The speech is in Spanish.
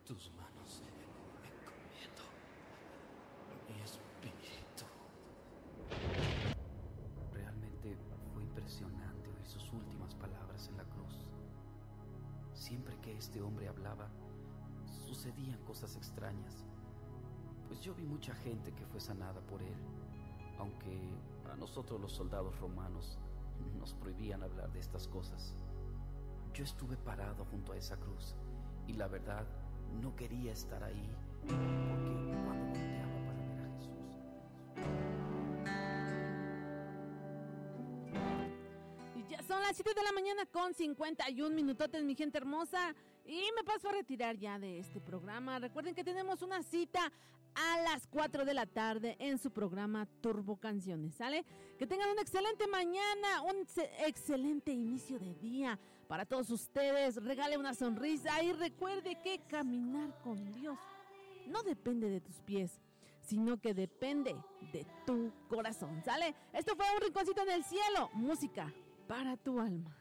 Tus manos encomiendo mi espíritu. Realmente fue impresionante oír sus últimas palabras en la cruz. Siempre que este hombre hablaba, sucedían cosas extrañas, pues yo vi mucha gente que fue sanada por él, aunque a nosotros los soldados romanos nos prohibían hablar de estas cosas. Yo estuve parado junto a esa cruz y la verdad no quería estar ahí, porque cuando volteaba para ver a Jesús... Y ya son las 7 de la mañana con 51 minutotes, mi gente hermosa, y me paso a retirar ya de este programa. Recuerden que tenemos una cita a las 4 de la tarde en su programa Turbo Canciones, ¿sale? Que tengan una excelente mañana, un excelente inicio de día para todos ustedes. Regale una sonrisa y recuerde que caminar con Dios no depende de tus pies, sino que depende de tu corazón, ¿sale? Esto fue Un Rinconcito en el Cielo, música para tu alma.